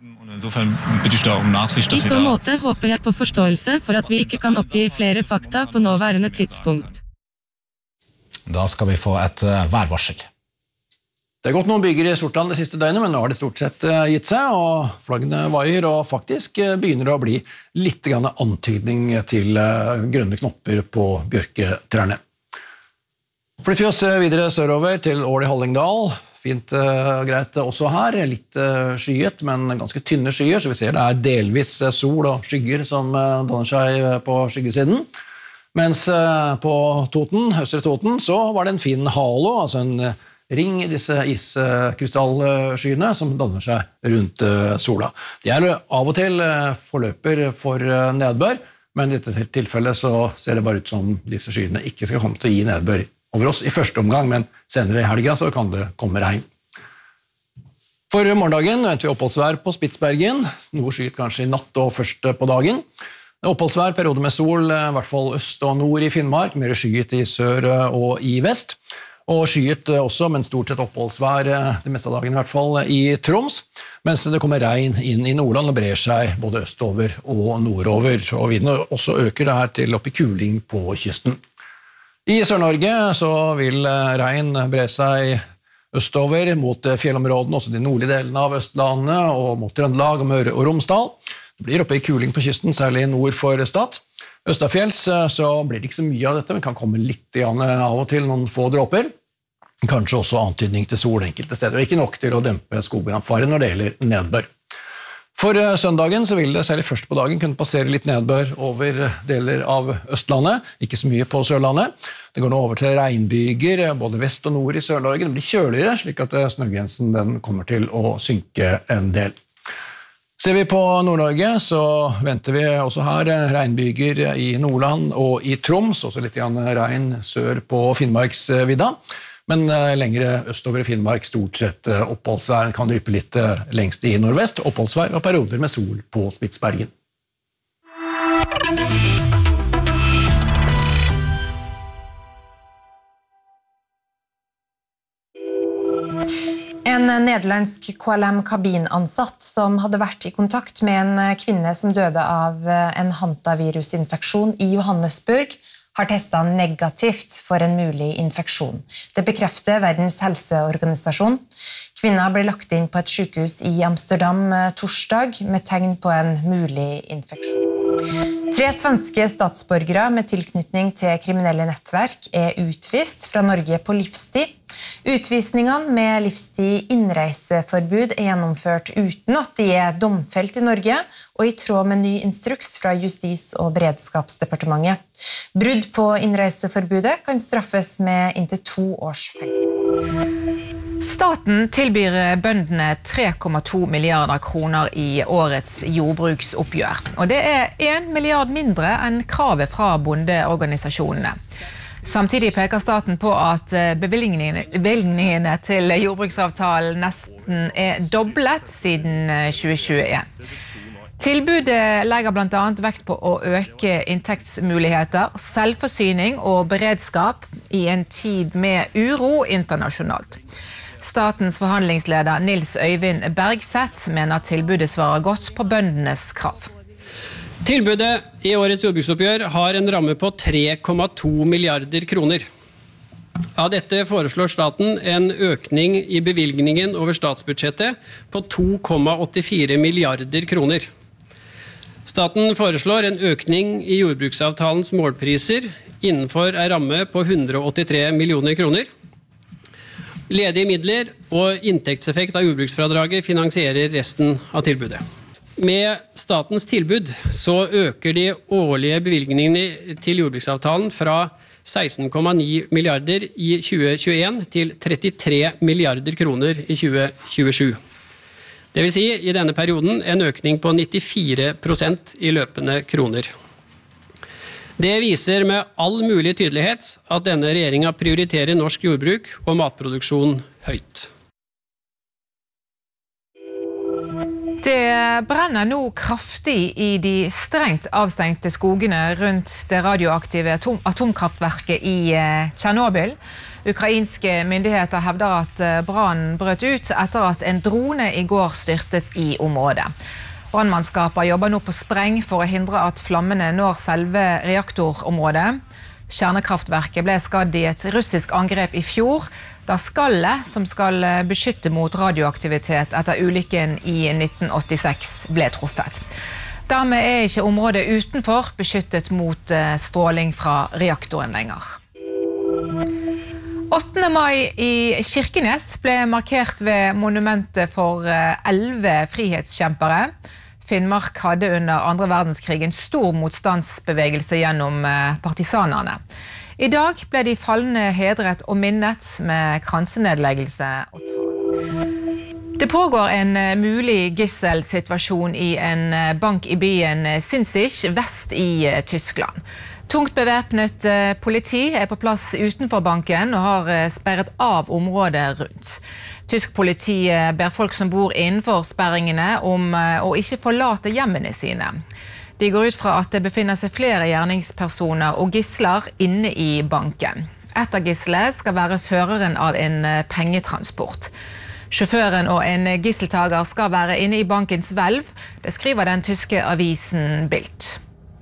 I så måte håper jeg på forståelse for at vi ikke kan oppgi flere fakta på nåværende tidspunkt. Da skal vi få et værvarsel. Det er gått noen bygger i Sortland det siste døgnet, men nå har det stort sett gitt seg, og flaggene vaier, og faktisk begynner det å bli litt grann antydning til grønne knopper på bjørketrærne. Flytter vi oss videre sørover til Ål i Hallingdal. Fint og greit også her, litt skyet, men ganske tynne skyer, så vi ser det er delvis sol og skygger som danner seg på skyggesiden. Mens på Toten, Østre Toten, så var det en fin halo, altså en ring i disse iskrystallskyene som danner seg rundt sola. De er av og til forløper for nedbør, men i dette tilfellet så ser det bare ut som disse skyene ikke skal komme til å gi nedbør over oss i første omgang, men senere i helga så kan det komme regn. For morgendagen venter vi oppholdsvær på Spitsbergen, noe skyet kanskje i natt og først på dagen. Oppholdsvær, periode med sol, i hvert fall øst og nord i Finnmark, mer skyet i sør og i vest. Og skyet også, men stort sett oppholdsvær det meste av dagen i hvert fall i Troms, mens det kommer regn inn i Nordland og brer seg både østover og nordover, og vinden også øker det her til opp i kuling på kysten. I Sør-Norge så vil regn bre seg østover mot fjellområdene, også de nordlige delene av Østlandet og mot Trøndelag og Møre og Romsdal. Det blir oppe i kuling på kysten, særlig nord for Stad. Østafjells så blir det ikke så mye av dette, men kan komme litt av og til noen få dråper. Kanskje også antydning til sol enkelte steder, og ikke nok til å dempe skogbrannfaren når det gjelder nedbør. For søndagen så vil det særlig først på dagen kunne passere litt nedbør over deler av Østlandet, ikke så mye på Sørlandet. Det går nå over til regnbyger, både vest og nord i Sør-Norge. Det blir kjøligere, slik at snøgrensen den kommer til å synke en del. Ser vi på Nord-Norge, så venter vi også her regnbyger i Nordland og i Troms, også litt regn sør på Finnmarksvidda. Men lengre østover i Finnmark stort sett oppholdsvær kan dryppe litt lengst i nordvest, oppholdsvær og perioder med sol på Spitsbergen. En nederlandsk K L M-kabinansatt som hadde vært i kontakt med en kvinne som døde av en hantavirusinfeksjon i Johannesburg, har testet negativt for en mulig infeksjon. Det bekrefter Verdens helseorganisasjon. Kvinna ble lagt inn på et sykehus i Amsterdam torsdag med tegn på en mulig infeksjon. Tre svenske statsborgere med tilknytning til kriminelle nettverk er utvist fra Norge på livstid. Utvisningene med livstid innreiseforbud er gjennomført uten at de er domfelt i Norge, og i tråd med ny instruks fra Justis- og beredskapsdepartementet. Brudd på innreiseforbudet kan straffes med inntil to års fengsel. Staten tilbyr bøndene tre komma to milliarder kroner i årets jordbruksoppgjør. Og det er en milliard mindre enn kravet fra bondeorganisasjonene. Samtidig peker staten på at bevilgningene, bevilgningene til jordbruksavtalen nesten er doblet siden tjue tjueen. Tilbudet legger blant annet vekt på å øke inntektsmuligheter, selvforsyning og beredskap i en tid med uro internasjonalt. Statens forhandlingsleder Nils Øyvind Bergseth mener tilbudet svarer godt på bøndenes krav. Tilbudet i årets jordbruksoppgjør har en ramme på tre komma to milliarder kroner. Av dette foreslår staten en økning i bevilgningen over statsbudsjettet på to komma åttifire milliarder kroner. Staten foreslår en økning i jordbruksavtalens målpriser innenfor en ramme på hundre og åttitre millioner kroner. Ledige midler og inntektseffekt av jordbruksfradraget finansierer resten av tilbudet. Med statens tilbud så øker de årlige bevilgningene til jordbruksavtalen fra seksten komma ni milliarder i tjue tjueen til trettitre milliarder kroner i tjue tjuesju. Det vil si i denne perioden en økning på nittifire prosent i løpende kroner. Det viser med all mulig tydelighet at denne regjeringen prioriterer norsk jordbruk og matproduksjon høyt. Det brenner nå kraftig i de strengt avstengte skogene rundt det radioaktive atom- atomkraftverket i Tsjernobyl. Ukrainske myndigheter hevder at brannen brøt ut etter at en drone i går styrtet i området. Brannmannskaper jobber nå på spreng for å hindre at flammene når selve reaktorområdet. Kjernekraftverket ble skadd i et russisk angrep i fjor, da skallet som skal beskytte mot radioaktivitet etter ulykken i nitten åttiseks ble truffet. Dermed er ikke området utenfor beskyttet mot stråling fra reaktoren lenger. åttende mai i Kirkenes ble markert ved monumentet for elleve frihetskjempere. Finnmark hadde under andre verdenskrig en stor motstandsbevegelse gjennom partisanerne. I dag ble de falne hedret og minnet med kransenedleggelse og tale. Det pågår en mulig gisselsituasjon i en bank i byen Sinzig, vest i Tyskland. Tungt bevæpnet politi er på plass utenfor banken og har sperret av området rundt. Tysk politi ber folk som bor innenfor sperringene om å ikke forlate hjemmene sine. De går ut fra at det befinner seg flere gjerningspersoner og gisler inne i banken. Et av gislene skal være føreren av en pengetransport. Sjåføren og en gisseltager skal være inne i bankens hvelv, det skriver den tyske avisen Bild.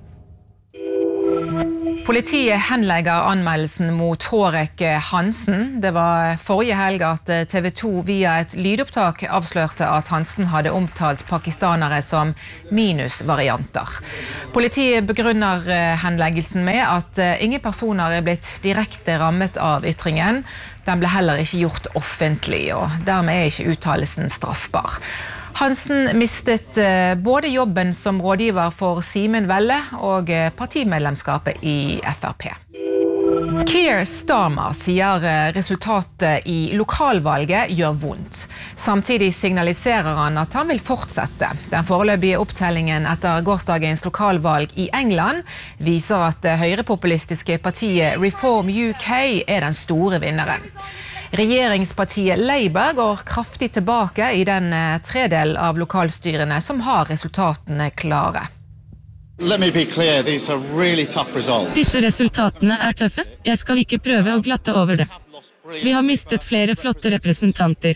Politiet henlegger anmeldelsen mot Hårek Hansen. Det var forrige helg at T V to via et lydopptak avslørte at Hansen hadde omtalt pakistanere som minusvarianter. Politiet begrunner henleggelsen med at ingen personer er blitt direkte rammet av ytringen. Den ble heller ikke gjort offentlig, og dermed er ikke uttalelsen straffbar. Hansen mistet både jobben som rådgiver for Simen Velle og partimedlemskapet i F R P. Keir Starmer sier resultatet i lokalvalget gjør vondt. Samtidig signaliserer han at han vil fortsette. Den foreløpige opptellingen etter gårsdagens lokalvalg i England viser at det høyrepopulistiske partiet Reform U K er den store vinneren. Regjeringspartiet Labour går kraftig tilbake i den tredel av lokalstyrene som har resultatene klare. Let me be clear, these are really tough results. Disse resultatene er tøffe. Jeg skal ikke prøve å glatte over det. Vi har mistet flere flotte representanter.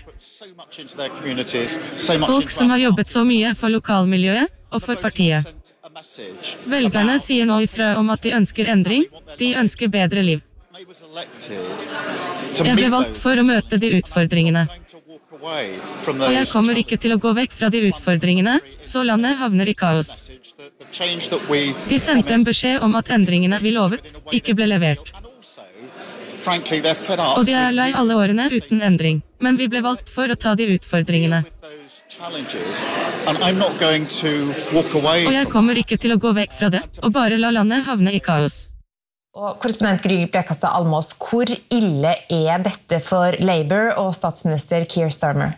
Folk som har jobbet så mye for lokalmiljøet og for partiet. Velgerne sier nå ifra om at de ønsker endring, de ønsker bedre liv. Jeg ble valgt for å møte de utfordringene. Og jeg kommer ikke til å gå vekk fra de utfordringene, så landet havner i kaos. De sendte en beskjed om at endringene vi lovet ikke ble levert. Og de er lei alle årene uten endring, men vi ble valgt for å ta de utfordringene. Og jeg kommer ikke til å gå vekk fra det, og bare la landet havne i kaos. Og korrespondent Gry Blekastad Almås, hvor ille er dette for Labour og statsminister Keir Starmer?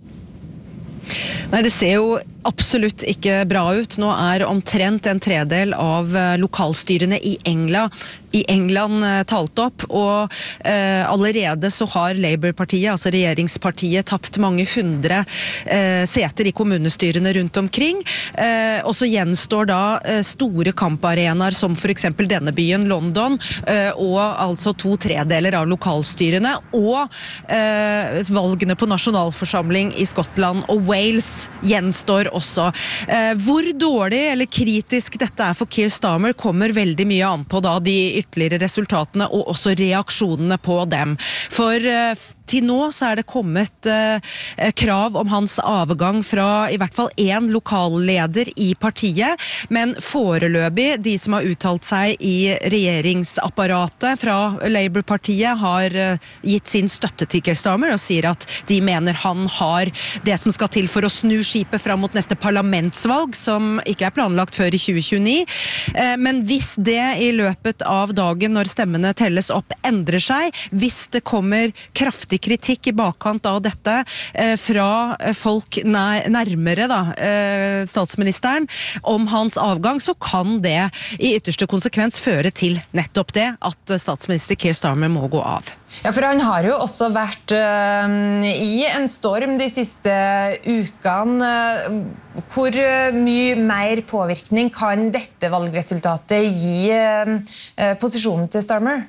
Nei, det ser jo absolutt ikke bra ut. Nå er omtrent en tredel av lokalstyrene i England, i England talt opp, og eh, allerede så har Labour-partiet, altså regjeringspartiet, tapt mange hundre eh, seter i kommunestyrene rundt omkring. Eh, og så gjenstår da eh, store kamparenaer som for eksempel denne byen, London, eh, og altså to tredeler av lokalstyrene, og eh, valgene på nasjonalforsamling i Skottland og Wales gjenstår også. Eh, hvor dårlig eller kritisk dette er for Keir Starmer kommer veldig mye an på da de ytterligere resultatene og også reaksjonene på dem. For eh, til nå så er det kommet eh, krav om hans avgang fra i hvert fall en lokalleder i partiet, men foreløpig de som har uttalt seg i regjeringsapparatet fra Labour-partiet har eh, gitt sin støtte til Keir Starmer og sier at de mener han har det som skal til for å snu skipet fram mot neste parlamentsvalg, som ikke er planlagt før i tjue tjueni. Eh, men hvis det i løpet av dagen når stemmene telles opp endrer seg, hvis det kommer kraftig kritikk i bakkant av dette eh, fra folk nær, nærmere da, eh, statsministeren om hans avgang, så kan det i ytterste konsekvens føre til nettopp det at statsminister Keir Starmer må gå av. Ja, for han har jo også vært uh, i en storm de siste ukene. Hvor mye mer påvirkning kan dette valgresultatet gi uh, posisjonen til Starmer?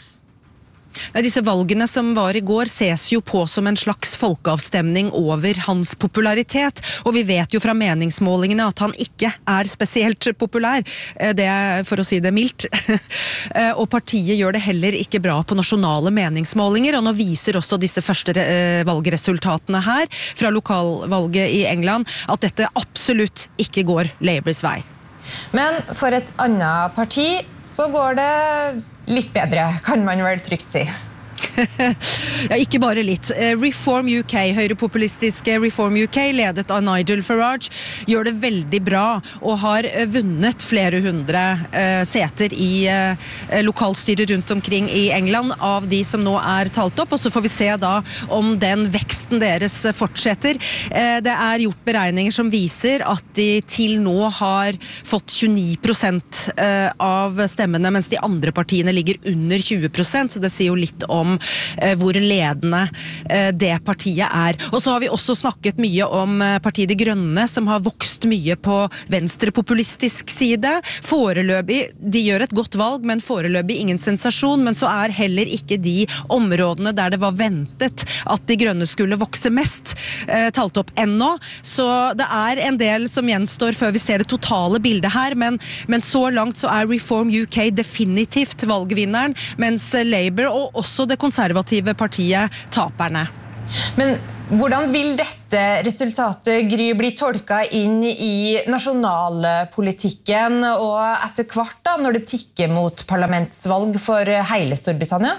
Nei, disse valgene som var i går ses jo på som en slags folkeavstemning over hans popularitet, og vi vet jo fra meningsmålingene at han ikke er spesielt populær, det er for å si det mildt. Og partiet gjør det heller ikke bra på nasjonale meningsmålinger, og nå viser også disse første valgresultatene her fra lokalvalget i England at dette absolutt ikke går Labours vei. Men for et annet parti så går det litt bedre, kan man vel trygt si. Ja, ikke bare litt. Reform U K, høyrepopulistiske Reform U K, ledet av Nigel Farage, gjør det veldig bra og har vunnet flere hundre uh, seter i uh, lokalstyret rundt omkring i England av de som nå er talt opp, og så får vi se da om den veksten deres fortsetter. Uh, det er gjort beregninger som viser at de til nå har fått tjueni prosent uh, av stemmene, mens de andre partiene ligger under tjue prosent, så det sier jo litt om uh, hvor ledende uh, det partiet er. Og så har vi også snakket mye om uh, partiet De Grønne, som har vokst mye på venstrepopulistisk side. Foreløpig, de gjør et godt valg, men foreløpig ingen sensasjon, men så er heller ikke de områdene der det var ventet at De Grønne skulle vokse mest, uh, talt opp ennå. Så det er en del som gjenstår før vi ser det totale bildet her, men, men så langt så er Reform U K definitivt valgvinneren, mens Labour og også det konservative partiet taperne. Men hvordan vil dette resultatet, Gry, bli tolket inn i nasjonalpolitikken og etter hvert da, når det tikker mot parlamentsvalg for hele Storbritannia?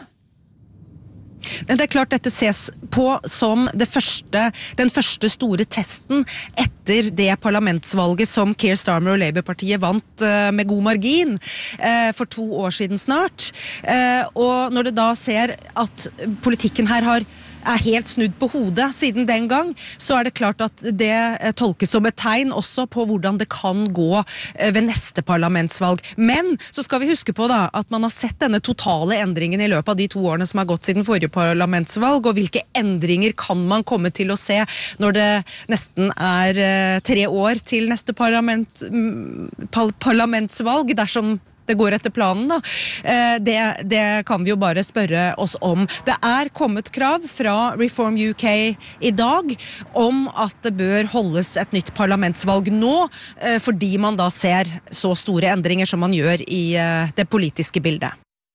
Det er klart dette ses på som det første, den første store testen etter det parlamentsvalget som Keir Starmer og Labour-partiet vant med god margin for to år siden snart. Og når det da ser at politikken her har er helt snudd på hodet siden den gang, så er det klart at det tolkes som et tegn også på hvordan det kan gå ved neste parlamentsvalg. Men så skal vi huske på da, at man har sett denne totale endringen i løpet av de to årene som har gått siden forrige parlamentsvalg, og hvilke endringer kan man komme til å se når det nesten er tre år til neste parlament, parlamentsvalg, dersom det går etter planen da. Det, det kan vi jo bare spørre oss om. Det er kommet krav fra Reform U K i dag om at det bør holdes et nytt parlamentsvalg nå, fordi man da ser så store endringer som man gjør i det politiske bildet.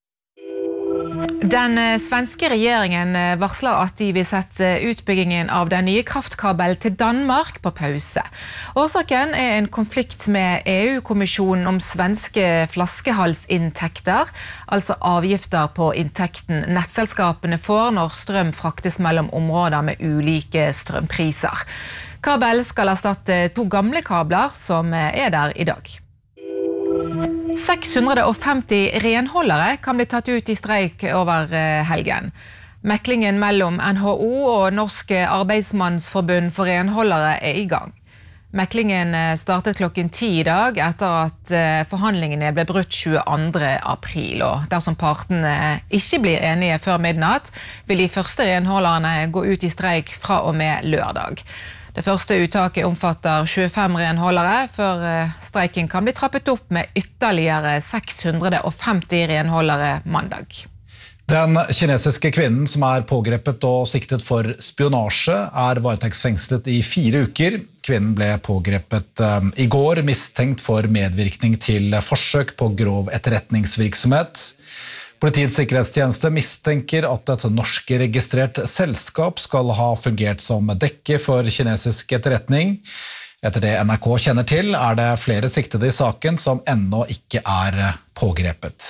Den svenske regjeringen varsler at de vil sette utbyggingen av den nye kraftkabelen til Danmark på pause. Årsaken er en konflikt med E U-kommisjonen om svenske flaskehalsinntekter, altså avgifter på inntekten nettselskapene får når strøm fraktes mellom områder med ulike strømpriser. Kabelen skal erstatte to gamle kabler som er der i dag. seks hundre og femti renholdere kan bli tatt ut i streik over helgen. Meklingen mellom N H O og Norsk Arbeidsmannsforbund for renholdere er i gang. Meklingen startet klokken ti i dag etter at forhandlingene ble brutt tjueandre april. Og dersom partene ikke blir enige før midnatt, vil de første renholderne gå ut i streik fra og med lørdag. Det første uttaket omfatter tjuefem renholdere, før streiken kan bli trappet opp med ytterligere seks hundre og femti renholdere mandag. Den kinesiske kvinnen som er pågrepet og siktet for spionasje er varetektsfengslet i fire uker. Kvinnen ble pågrepet um, i går, mistenkt for medvirkning til forsøk på grov etterretningsvirksomhet. Politiets sikkerhetstjeneste mistenker at et norskregistrert selskap skal ha fungert som dekke for kinesisk etterretning. Etter det N R K kjenner til, er det flere siktede i saken som ennå ikke er pågrepet.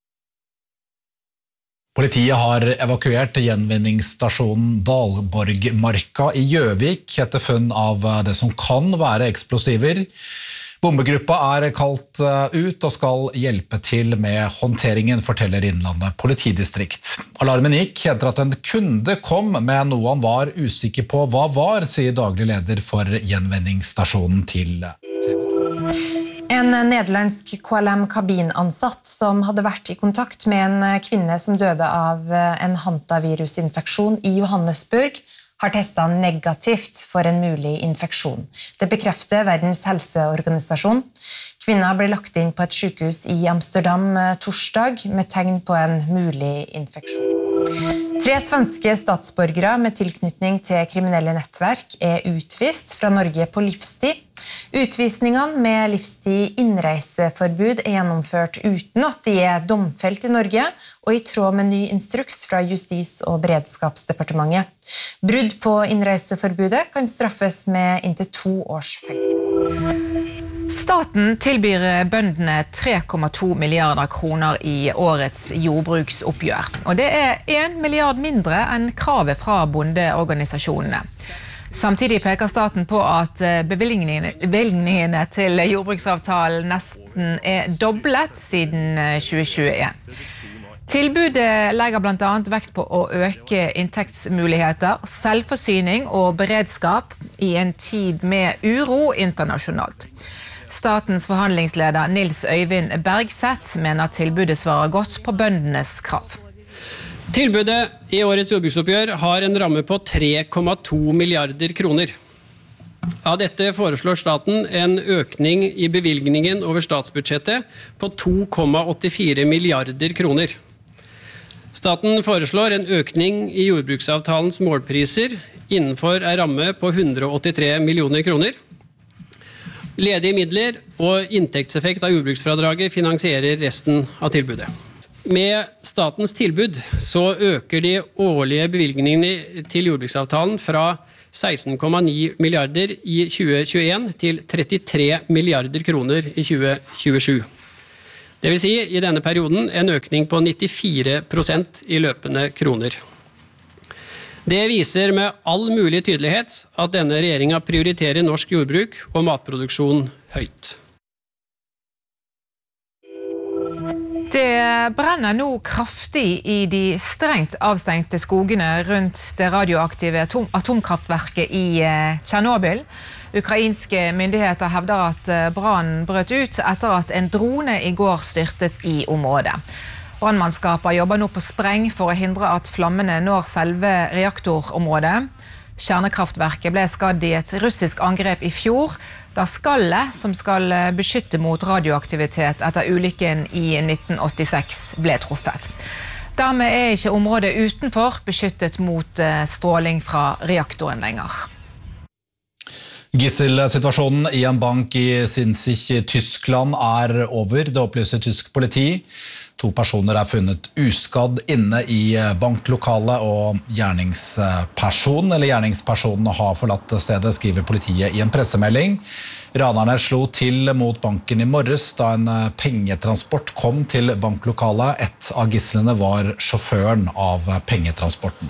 Politiet har evakuert gjenvinningsstasjonen Dalborgmarka i Gjøvik etter funn av det som kan være eksplosiver. Bombegruppa er kalt ut og skal hjelpe til med håndteringen, forteller Innlandet politidistrikt. Alarmen gikk etter at en kunde kom med noe han var usikker på hva var, sier daglig leder for gjenvinningsstasjonen til T V to. En nederlandsk K L M-kabinansatt som hadde vært i kontakt med en kvinne som døde av en hantavirusinfeksjon i Johannesburg, har testet negativt for en mulig infeksjon. Det bekrefter Verdens helseorganisasjon. Kvinna ble lagt inn på et sykehus i Amsterdam torsdag med tegn på en mulig infeksjon. Tre svenske statsborgere med tilknytning til kriminelle nettverk er utvist fra Norge på livstid. Utvisningene med livstid innreiseforbud er gjennomført uten at de er domfelt i Norge, og i tråd med ny instruks fra Justis- og beredskapsdepartementet. Brudd på innreiseforbudet kan straffes med inntil to års fengsel. Staten tilbyr bøndene tre komma to milliarder kroner i årets jordbruksoppgjør. Og det er en milliard mindre enn kravet fra bondeorganisasjonene. Samtidig peker staten på at bevilgningene, bevilgningene til jordbruksavtalen nesten er doblet siden tjue tjueen. Tilbudet legger blant annet vekt på å øke inntektsmuligheter, selvforsyning og beredskap i en tid med uro internasjonalt. Statens forhandlingsleder Nils Øyvind Bergseth mener tilbudet svarer godt på bøndenes krav. Tilbudet i årets jordbruksoppgjør har en ramme på tre komma to milliarder kroner. Av dette foreslår staten en økning i bevilgningen over statsbudsjettet på to komma åttifire milliarder kroner. Staten foreslår en økning i jordbruksavtalens målpriser innenfor en ramme på hundre og åttitre millioner kroner. Ledige midler og inntektseffekt av jordbruksfradraget finansierer resten av tilbudet. Med statens tilbud så øker de årlige bevilgningene til jordbruksavtalen fra seksten komma ni milliarder i tjue tjueen til trettitre milliarder kroner i tjue tjuesju. Det vil si i denne perioden en økning på nittifire prosent i løpende kroner. Det viser med all mulig tydelighet at denne regjeringen prioriterer norsk jordbruk og matproduksjon høyt. Det brenner nå kraftig i de strengt avstengte skogene rundt det radioaktive atom atomkraftverket i Tjernobyl. Ukrainske myndigheter hevder at brannen brøt ut etter at en drone i går styrtet i området. Brannmannskaper jobber nå på spreng for å hindre at flammene når selve reaktorområdet. Kjernekraftverket ble skadd i et russisk angrep i fjor, da skallet som skal beskytte mot radioaktivitet etter ulykken i nitten åttiseks ble truffet. Dermed er ikke området utenfor beskyttet mot stråling fra reaktoren lenger. Gisselsituasjonen i en bank i Sinzig i Tyskland er over, det opplyser tysk politi. To personer er funnet uskadd inne i banklokalet, og gjerningsperson eller gjerningspersonene har forlatt stedet, skriver politiet i en pressemelding. Ranerne slo til mot banken i morges da en pengetransport kom til banklokalet. Et av gisslene var sjåføren av pengetransporten.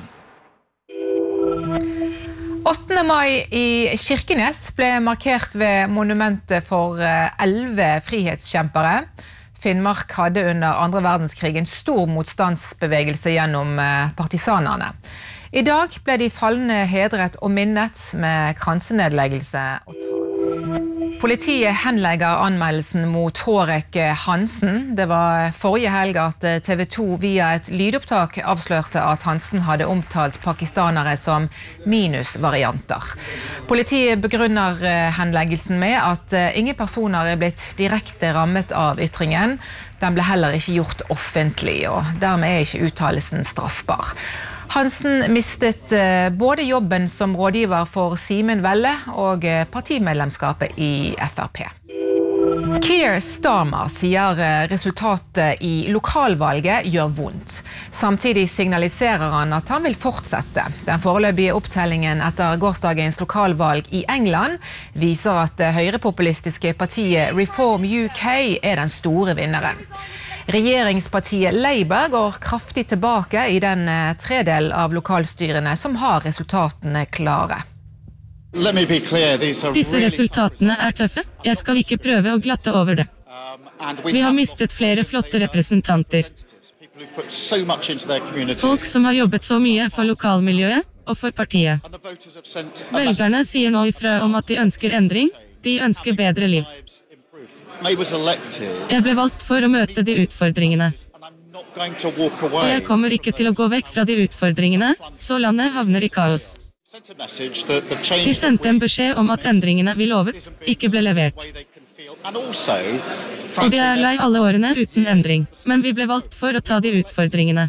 åttende mai i Kirkenes ble markert ved monumentet for elleve frihetskjempere. Finnmark hadde under andre verdenskrig en stor motstandsbevegelse gjennom partisanerne. I dag ble de falne hedret og minnet med kransenedleggelse og tal. Politiet henlegger anmeldelsen mot Hårek Hansen. Det var forrige helg at T V to via et lydopptak avslørte at Hansen hadde omtalt pakistanere som minusvarianter. Politiet begrunner henleggelsen med at ingen personer er blitt direkte rammet av ytringen. Den ble heller ikke gjort offentlig, og dermed er ikke uttalelsen straffbar. Hansen mistet både jobben som rådgiver for Simen Velle og partimedlemskapet i F R P. Keir Starmer sier resultatet i lokalvalget gjør vondt. Samtidig signaliserer han at han vil fortsette. Den foreløpige opptellingen etter gårsdagens lokalvalg i England viser at det høyrepopulistiske partiet Reform U K er den store vinneren. Regjeringspartiet Labour går kraftig tilbake i den tredel av lokalstyrene som har resultatene klare. Disse resultatene er tøffe. Jeg skal ikke prøve å glatte over det. Vi har mistet flere flotte representanter. Folk som har jobbet så mye for lokalmiljøet og for partiet. Velgerne sier nå ifra om at de ønsker endring. De ønsker bedre liv. Jeg ble valgt for å møte de utfordringene. Og jeg kommer ikke til å gå vekk fra de utfordringene, så landet havner i kaos. De sendte en beskjed om at endringene vi lovet ikke ble levert. Og de er lei alle årene uten endring, men vi ble valgt for å ta de utfordringene.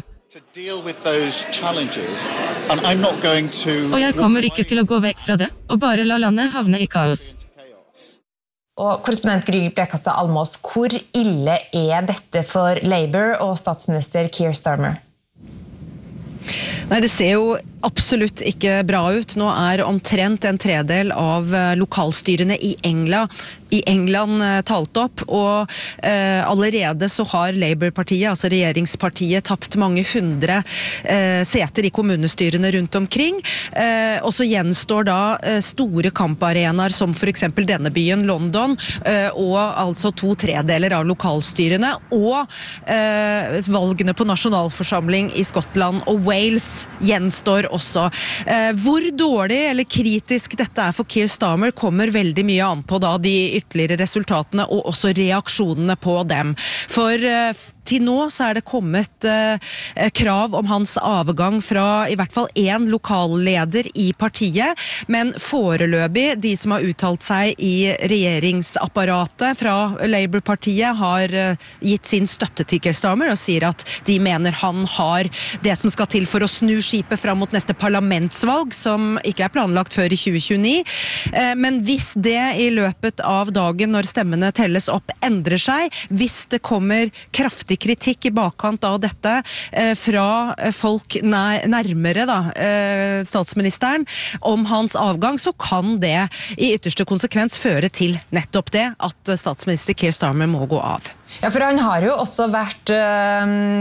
Og jeg kommer ikke til å gå vekk fra det, og bare la landet havne i kaos. Og korrespondent Gry Blekastad Almås, hvor ille er dette for Labour og statsminister Keir Starmer? Nei, det ser jo absolutt ikke bra ut. Nå er omtrent en tredel av lokalstyrene i England, i England talt opp, og eh, allerede så har Labour-partiet, altså regjeringspartiet, tapt mange hundre eh, seter i kommunestyrene rundt omkring. Eh, og så gjenstår da eh, store kamparenaer som for eksempel denne byen, London, eh, og altså to tredeler av lokalstyrene, og eh, valgene på nasjonalforsamling i Skottland og Wales gjenstår også. Eh, hvor dårlig eller kritisk dette er for Keir Starmer kommer veldig mye an på da de ytterligere resultatene og også reaksjonene på dem. For uh, til nå så er det kommet uh, krav om hans avgang fra i hvert fall en lokalleder i partiet, men foreløpig de som har uttalt seg i regjeringsapparatet fra Labour-partiet har uh, gitt sin støtte til Keir Starmer og sier at de mener han har det som skal til for å snu skipet fram mot neste parlamentsvalg, som ikke er planlagt før i tjue tjueni. Uh, men hvis det i løpet av dagen når stemmene telles opp endrer seg, hvis det kommer kraftig kritikk i bakkant av dette eh, fra folk nær, nærmere da, eh, statsministeren om hans avgang, så kan det i ytterste konsekvens føre til nettopp det, at statsminister Keir Starmer må gå av. Ja, for han har jo også vært øh,